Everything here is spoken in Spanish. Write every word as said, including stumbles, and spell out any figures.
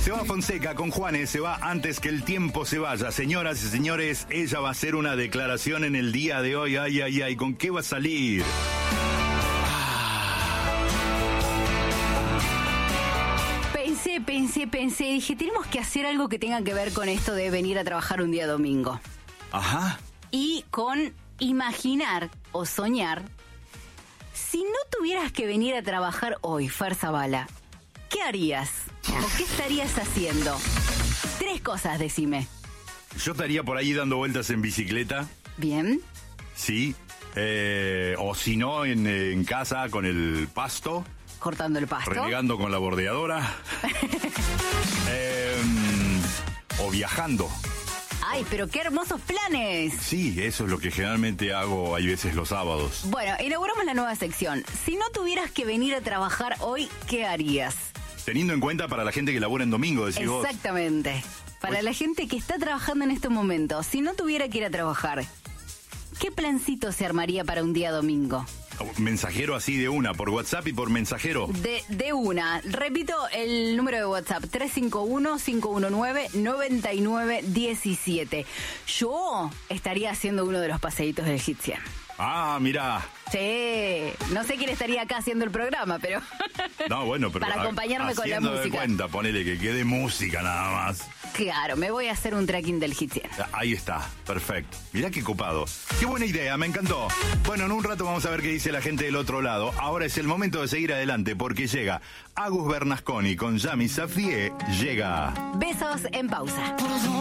Se va Fonseca con Juanes, se va antes que el tiempo se vaya. Señoras y señores, ella va a hacer una declaración en el día de hoy. Ay, ay, ay, ¿con qué va a salir? Pensé, pensé, pensé, dije, tenemos que hacer algo que tenga que ver con esto de venir a trabajar un día domingo. Ajá. Y con imaginar o soñar, si no tuvieras que venir a trabajar hoy, Fer Zabala, ¿qué harías? ¿O qué estarías haciendo? Tres cosas, decime. Yo estaría por ahí dando vueltas en bicicleta. Bien. Sí. Eh, o si no, en, en casa con el pasto. Cortando el pasto. Renegando con la bordeadora. eh, o viajando. ¡Ay, pero qué hermosos planes! Sí, eso es lo que generalmente hago, hay veces los sábados. Bueno, inauguramos la nueva sección. Si no tuvieras que venir a trabajar hoy, ¿qué harías? Teniendo en cuenta para la gente que labora en domingo, decís vos. Exactamente. Para Pues- la gente que está trabajando en este momento, si no tuviera que ir a trabajar, ¿qué plancito se armaría para un día domingo? Mensajero así de una, por WhatsApp y por mensajero. De, de una. Repito el número de WhatsApp, tres cinco uno, cinco uno nueve, nueve nueve uno siete. Yo estaría haciendo uno de los paseitos del Hit cien. Ah, mirá. Sí, no sé quién estaría acá haciendo el programa, pero... No, bueno, pero... Para acompañarme con la haciendo de música. cuenta, ponele que quede música nada más. Claro, me voy a hacer un tracking del Hit cien. Ahí está, perfecto. Mirá qué copado. Qué buena idea, me encantó. Bueno, en un rato vamos a ver qué dice la gente del otro lado. Ahora es el momento de seguir adelante porque llega Agus Bernasconi con Yami Safie. Llega... Besos en pausa.